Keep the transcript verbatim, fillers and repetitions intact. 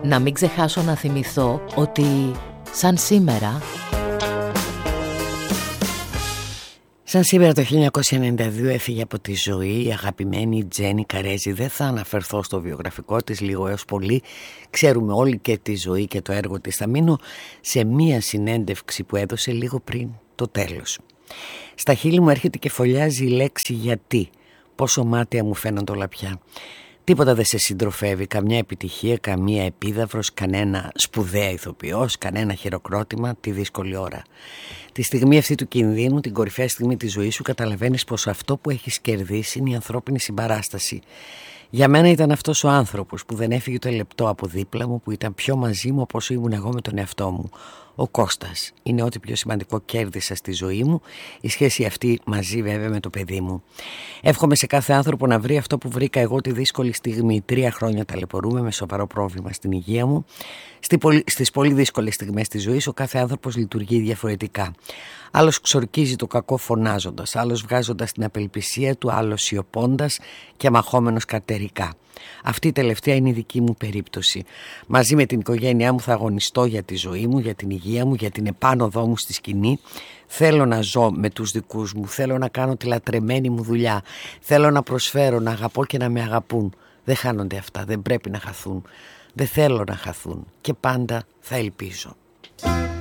Να μην ξεχάσω να θυμηθώ ότι σαν σήμερα... Σαν σήμερα το χίλια εννιακόσια ενενήντα δύο έφυγε από τη ζωή η αγαπημένη Τζένι Καρέζη. Δεν θα αναφερθώ στο βιογραφικό της, λίγο έως πολύ. Ξέρουμε όλοι και τη ζωή και το έργο της. Θα μείνω σε μία συνέντευξη που έδωσε λίγο πριν το τέλος. Στα χείλη μου έρχεται και φωλιάζει η λέξη «γιατί». Πόσο μάτια μου φαίνονται όλα πια. Τίποτα δεν σε συντροφεύει, καμιά επιτυχία, καμία επίδαυρος, κανένα σπουδαία ηθοποιός, κανένα χειροκρότημα τη δύσκολη ώρα. Τη στιγμή αυτή του κινδύνου, την κορυφαία στιγμή της ζωής σου, καταλαβαίνεις πως αυτό που έχεις κερδίσει είναι η ανθρώπινη συμπαράσταση. Για μένα ήταν αυτός ο άνθρωπος που δεν έφυγε το λεπτό από δίπλα μου, που ήταν πιο μαζί μου όπως ήμουν εγώ με τον εαυτό μου. Ο Κώστας είναι ό,τι πιο σημαντικό κέρδισα στη ζωή μου, η σχέση αυτή μαζί βέβαια με το παιδί μου. Εύχομαι σε κάθε άνθρωπο να βρει αυτό που βρήκα εγώ τη δύσκολη στιγμή. Τρία χρόνια ταλαιπωρούμε με σοβαρό πρόβλημα στην υγεία μου. Στις πολύ δύσκολες στιγμές της ζωής ο κάθε άνθρωπος λειτουργεί διαφορετικά. Άλλος ξορκίζει το κακό φωνάζοντας, άλλος βγάζοντας την απελπισία του, άλλος σιωπώντας και μαχόμενος καρτερικά. Αυτή η τελευταία είναι η δική μου περίπτωση. Μαζί με την οικογένειά μου θα αγωνιστώ για τη ζωή μου, για την υγεία μου, για την επάνωδό μου στη σκηνή. Θέλω να ζω με τους δικούς μου, θέλω να κάνω τη λατρεμένη μου δουλειά, θέλω να προσφέρω, να αγαπώ και να με αγαπούν. Δεν χάνονται αυτά, δεν πρέπει να χαθούν. Δεν θέλω να χαθούν και πάντα θα ελπίζω.